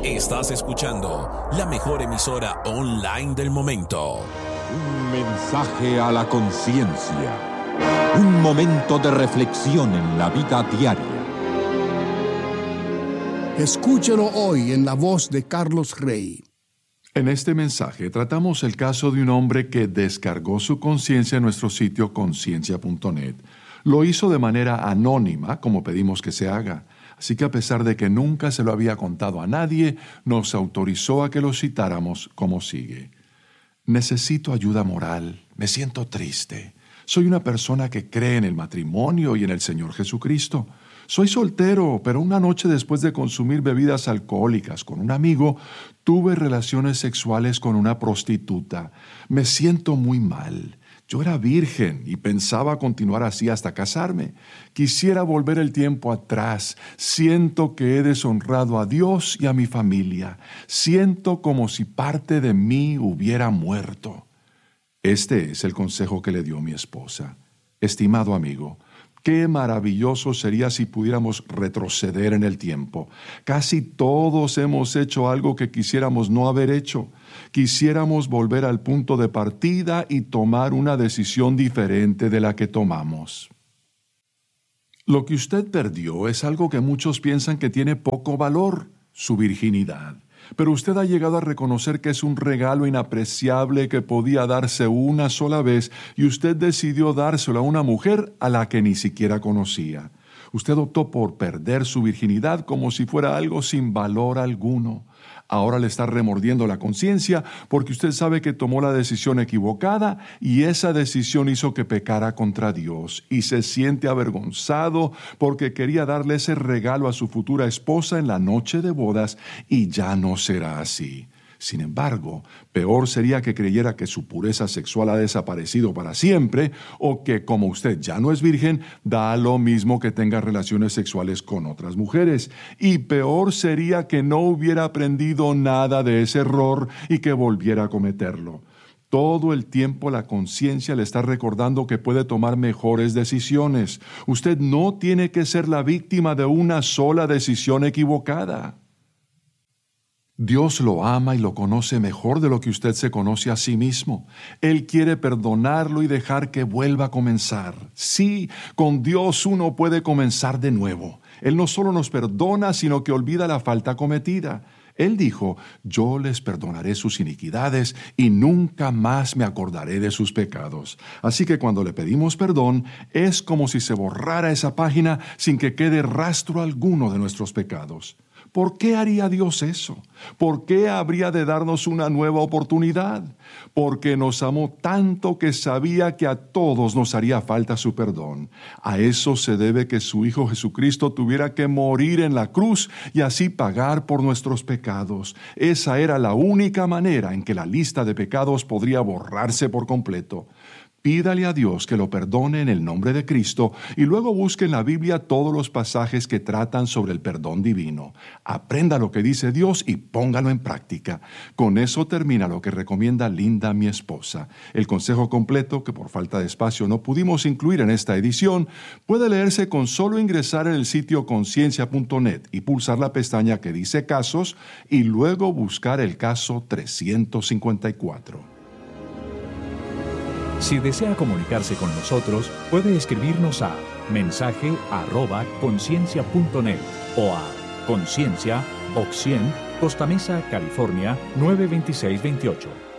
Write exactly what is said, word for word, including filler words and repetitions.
Estás escuchando la mejor emisora online del momento. Un mensaje a la conciencia. Un momento de reflexión en la vida diaria. Escúchelo hoy en la voz de Carlos Rey. En este mensaje tratamos el caso de un hombre que descargó su conciencia en nuestro sitio conciencia punto net. Lo hizo de manera anónima, como pedimos que se haga. Así que a pesar de que nunca se lo había contado a nadie, nos autorizó a que lo citáramos como sigue. Necesito ayuda moral. Me siento triste. Soy una persona que cree en el matrimonio y en el Señor Jesucristo. Soy soltero, pero una noche después de consumir bebidas alcohólicas con un amigo, tuve relaciones sexuales con una prostituta. Me siento muy mal. Yo era virgen y pensaba continuar así hasta casarme. Quisiera volver el tiempo atrás. Siento que he deshonrado a Dios y a mi familia. Siento como si parte de mí hubiera muerto. Este es el consejo que le dio mi esposa. Estimado amigo, qué maravilloso sería si pudiéramos retroceder en el tiempo. Casi todos hemos hecho algo que quisiéramos no haber hecho. Quisiéramos volver al punto de partida y tomar una decisión diferente de la que tomamos. Lo que usted perdió es algo que muchos piensan que tiene poco valor, su virginidad. Pero usted ha llegado a reconocer que es un regalo inapreciable que podía darse una sola vez y usted decidió dárselo a una mujer a la que ni siquiera conocía. Usted optó por perder su virginidad como si fuera algo sin valor alguno. Ahora le está remordiendo la conciencia porque usted sabe que tomó la decisión equivocada y esa decisión hizo que pecara contra Dios y se siente avergonzado porque quería darle ese regalo a su futura esposa en la noche de bodas y ya no será así. Sin embargo, peor sería que creyera que su pureza sexual ha desaparecido para siempre o que, como usted ya no es virgen, da lo mismo que tenga relaciones sexuales con otras mujeres. Y peor sería que no hubiera aprendido nada de ese error y que volviera a cometerlo. Todo el tiempo la conciencia le está recordando que puede tomar mejores decisiones. Usted no tiene que ser la víctima de una sola decisión equivocada. Dios lo ama y lo conoce mejor de lo que usted se conoce a sí mismo. Él quiere perdonarlo y dejar que vuelva a comenzar. Sí, con Dios uno puede comenzar de nuevo. Él no solo nos perdona, sino que olvida la falta cometida. Él dijo, yo les perdonaré sus iniquidades y nunca más me acordaré de sus pecados. Así que cuando le pedimos perdón, es como si se borrara esa página sin que quede rastro alguno de nuestros pecados. ¿Por qué haría Dios eso? ¿Por qué habría de darnos una nueva oportunidad? Porque nos amó tanto que sabía que a todos nos haría falta su perdón. A eso se debe que su Hijo Jesucristo tuviera que morir en la cruz y así pagar por nuestros pecados. Esa era la única manera en que la lista de pecados podría borrarse por completo. Pídale a Dios que lo perdone en el nombre de Cristo y luego busque en la Biblia todos los pasajes que tratan sobre el perdón divino. Aprenda lo que dice Dios y póngalo en práctica. Con eso termina lo que recomienda Linda, mi esposa. El consejo completo, que por falta de espacio no pudimos incluir en esta edición, puede leerse con solo ingresar en el sitio conciencia punto net y pulsar la pestaña que dice Casos y luego buscar el caso trescientos cincuenta y cuatro. Si desea comunicarse con nosotros, puede escribirnos a mensaje arroba conciencia punto net o a Conciencia, Box cien, Costa Mesa, California nueve dos seis dos ocho.